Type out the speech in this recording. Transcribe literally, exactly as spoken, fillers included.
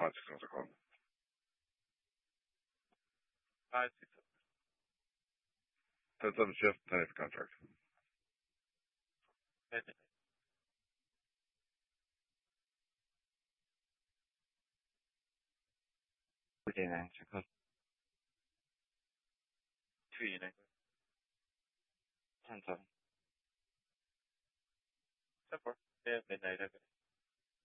Five, six months ago. Five, six months. Ten, seven shift, ten eight contract. Okay. Two nine, check. Two unit. Ten seven. Ten four. Yeah, midnight, okay.